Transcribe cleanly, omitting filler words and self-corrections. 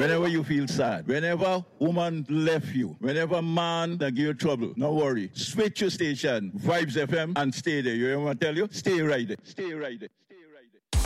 Whenever you feel sad, whenever woman left you, whenever man that give you trouble, no worry. Switch your station, Vibes FM, and stay there. You know what I tell you? Stay right there. Stay right there.